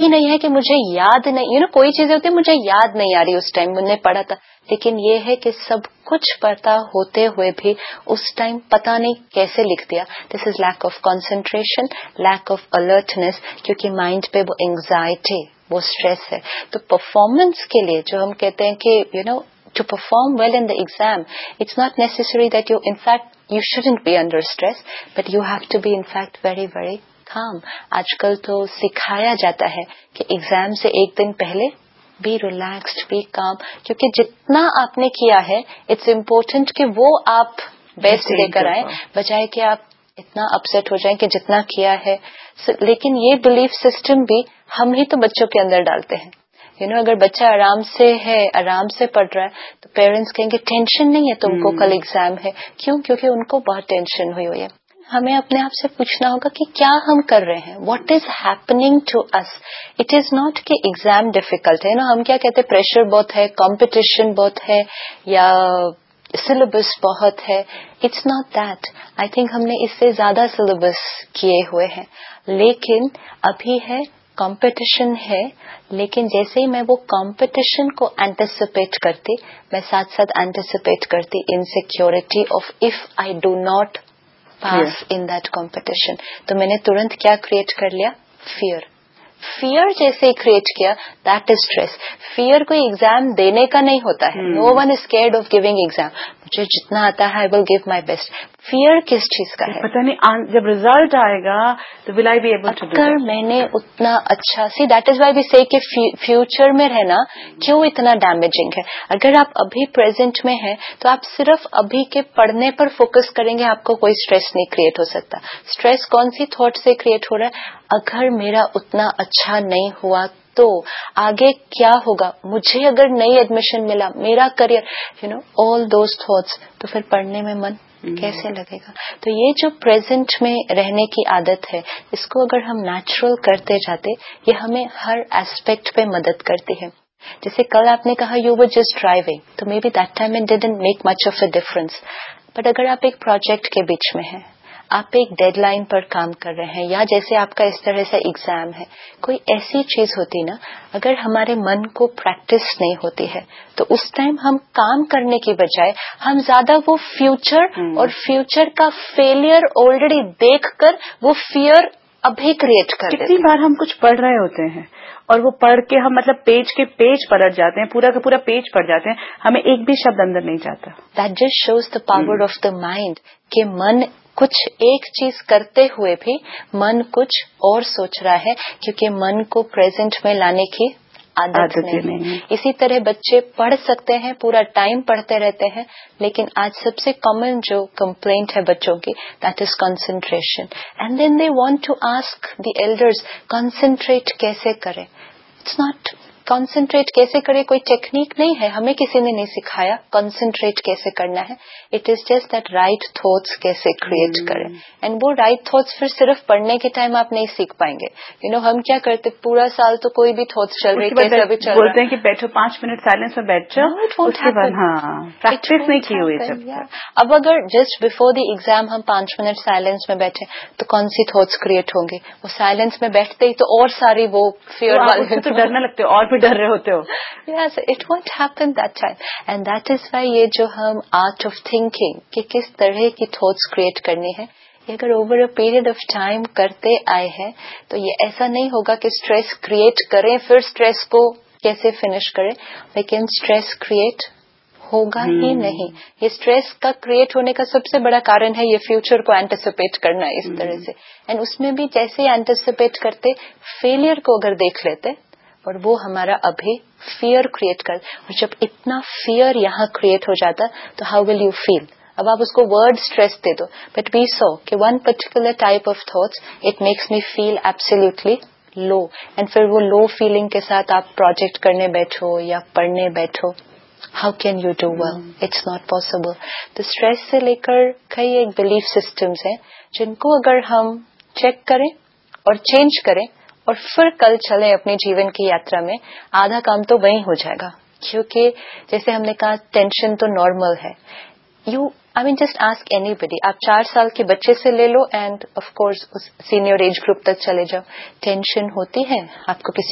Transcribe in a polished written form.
ہی نہیں ہے کہ مجھے یاد نہیں، کوئی چیزیں ہوتی ہیں مجھے یاد نہیں آ رہی اس ٹائم میں نے پڑھا تھا، لیکن یہ ہے کہ سب کچھ پتا ہوتے ہوئے بھی اس ٹائم پتا نہیں کیسے لکھ دیا. دس is lack of concentration, lack of alertness, کیونکہ مائنڈ پہ وہ اینگزائٹی، وہ اسٹریس ہے. تو پرفارمنس کے لیے جو ہم کہتے ہیں کہ to perform well in the exam, it's not necessary that you shouldn't be under stress, but you have to be in fact very, very calm. آج کل تو سکھایا جاتا ہے کہ ایگزام سے ایک دن پہلے be relaxed, be calm, کیونکہ جتنا آپ نے کیا ہے it's important کہ وہ آپ بیسٹ دے کر آئیں، بجائے کہ آپ اتنا اپسیٹ ہو جائیں کہ جتنا کیا ہے. لیکن یہ بلیف سسٹم بھی ہم ہی تو بچوں کے اندر ڈالتے ہیں. اگر بچہ آرام سے ہے، آرام سے پڑھ رہا ہے، تو پیرنٹس کہیں گے ٹینشن نہیں ہے تم کو، کل ایگزام ہے. کیوں؟ کیونکہ ان کو بہت ٹینشن ہوئی ہے. ہمیں اپنے آپ سے پوچھنا ہوگا کہ کیا ہم کر رہے ہیں، what is happening to us. It is not کہ ایگزام ڈیفیکلٹ ہے. ہم کیا کہتے ہیں، پریشر بہت ہے، کمپٹیشن بہت ہے، یا سلیبس بہت ہے. It's not that. I think ہم نے اس سے زیادہ سلیبس کیے ہوئے ہیں، لیکن ابھی ہے کمپٹیشن ہے. لیکن جیسے ہی میں وہ کمپٹیشن کو اینٹیسپیٹ کرتی، میں ساتھ ساتھ اینٹیسپیٹ کرتی insecurity of if I do not pass in that competition. تو میں نے ترنت کیا کریٹ کر لیا؟ فیئر جیسے ہی کریٹ کیا، دیٹ از اسٹریس. فیئر کوئی ایگزام دینے کا نہیں ہوتا ہے. نو one is scared of giving exam. مجھے جتنا آتا ہے آئی will give my best. Fair کس چیز کا ہے؟ پتہ نہیں جب ریزلٹ آئے گا تو ول آئی be able to do that. اگر میں نے اتنا اچھا دیٹ از وائی وی سے کہ فیوچر میں رہنا کیوں اتنا ڈیمیجنگ ہے. اگر آپ ابھی پریزنٹ میں ہیں تو آپ صرف ابھی کے پڑھنے پر فوکس کریں گے، آپ کو کوئی اسٹریس نہیں کریٹ ہو سکتا. اسٹریس کون سی تھاٹ سے کریٹ ہو رہا ہے؟ اگر میرا اتنا اچھا نہیں ہوا تو آگے کیا ہوگا، مجھے اگر نئی ایڈمیشن ملا، میرا کریئر، آل دوز تھاٹس. تو پھر پڑھنے میں من کیسے لگے گا؟ تو یہ جو پریزنٹ میں رہنے کی عادت ہے، اس کو اگر ہم نیچرل کرتے جاتے، یہ ہمیں ہر ایسپیکٹ پہ مدد کرتی ہے. جیسے کل آپ نے کہا یو ور جسٹ ڈرائیونگ، تو may be that time it didn't make much of a difference. But اگر آپ ایک پروجیکٹ کے بیچ میں ہیں، آپ ایک ڈیڈ لائن پر کام کر رہے ہیں، یا جیسے آپ کا اس طرح سے ایگزام ہے، کوئی ایسی چیز ہوتی نا، اگر ہمارے من کو پریکٹس نہیں ہوتی ہے تو اس ٹائم ہم کام کرنے کی بجائے ہم زیادہ وہ فیوچر اور فیوچر کا فیلئر آلریڈی دیکھ کر وہ فیئر ابھی کریٹ کر دیتے ہیں. کتنی بار ہم کچھ پڑھ رہے ہوتے ہیں اور وہ پڑھ کے ہم پیج کے پیج پلٹ جاتے ہیں، پورا کا پورا پیج پڑھ جاتے ہیں، ہمیں ایک بھی شبد اندر نہیں جاتا. That just shows the power of the mind کہ من کچھ ایک چیز کرتے ہوئے بھی من کچھ اور سوچ رہا ہے، کیونکہ من کو پریزنٹ میں لانے کی عادت نہیں ہے. اسی طرح بچے پڑھ سکتے ہیں، پورا ٹائم پڑھتے رہتے ہیں، لیکن آج سب سے کامن جو کمپلینٹ ہے بچوں کی، that is concentration. And then they want to ask the elders concentrate کیسے کریں. اٹس ناٹ کنسنٹریٹ کیسے کرے کوئی ٹیکنیک نہیں ہے، ہمیں کسی نے نہیں سکھایا کنسنٹریٹ کیسے کرنا ہے. It is just that right thoughts کیسے کریٹ کریں. اینڈ وہ رائٹ تھاٹس پھر صرف پڑھنے کے ٹائم آپ نہیں سیکھ پائیں گے. ہم کیا کرتے پورا سال تو کوئی بھی تھاٹس چل رہے کیسے ابھی چل رہا ہے، بولتے ہیں کہ بیٹھو 5 منٹ سائلنس میں بیٹھ جاؤ، اس کے بعد پریکٹس نہیں کی ہوئی جب. اب اگر جسٹ بفور دی ایگزام ہم 5 منٹ سائلنس میں بیٹھے تو کون سی تھاٹس کریٹ ہوں گے؟ وہ سائلنس میں بیٹھتے ہی تو اور ساری وہ فیئر والے تو ڈرنے لگتے ہو اور بھی ڈر رہے ہوتے ہو. Yes, it won't happen that time. And that is why یہ جو ہم آرٹ آف تھنکنگ کہ کس طرح کی تھاٹس کریٹ کرنی ہے، یہ اگر over a period of time کرتے آئے ہیں تو یہ ایسا نہیں ہوگا کہ اسٹریس کریٹ کریں پھر اسٹریس کو کیسے فنش کریں، لیکن اسٹریس کریٹ ہوگا ہی نہیں. یہ اسٹریس کا کریٹ ہونے کا سب سے بڑا کارن ہے یہ فیوچر کو اینٹیسپیٹ کرنا اس طرح سے. اینڈ اس میں بھی جیسے اینٹیسپیٹ کرتے فیلئر کو اگر دیکھ لیتے اور وہ ہمارا ابھی فیئر کریٹ کر، اور جب اتنا فیئر یہاں کریٹ ہو جاتا تو ہاؤ ول یو فیل. اب آپ اس کو word stress they do, but we سو کہ one particular type of thoughts it makes me feel absolutely love. And پھر وہ لو فیلنگ کے ساتھ آپ پروجیکٹ کرنے بیٹھو یا پڑھنے بیٹھو، how can you do well? It's not possible. تو اسٹریس سے لے کر کئی ایک بلیف سسٹمز ہیں جن کو اگر ہم چیک کریں اور چینج کریں اور پھر کل چلیں اپنے جیون کی یاترا میں، آدھا کام تو وہیں ہو جائے گا. کیونکہ جیسے ہم نے کہا ٹینشن تو نارمل ہے. جسٹ آسک اینی بڈی، آپ 4 سال کے بچے سے لے لو and of course senior age group تک چلے جاؤ، ٹینشن ہوتی ہے آپ کو کسی